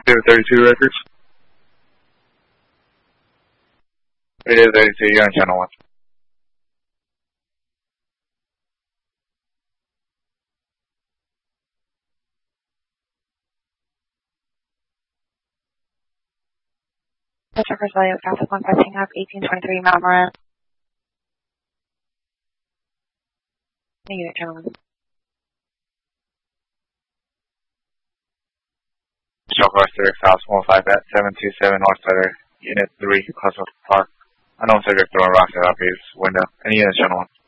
active 32 records. It is 32, you're on channel 1. Truckers Value, traffic 115 up, 1823 Mount Moran. Unit channel 1. Southwest Direct House 15 at 727 North Sutter, Unit 3, Cluster Park. Unknown subject throwing rocks at RP's window. Any units channel 1.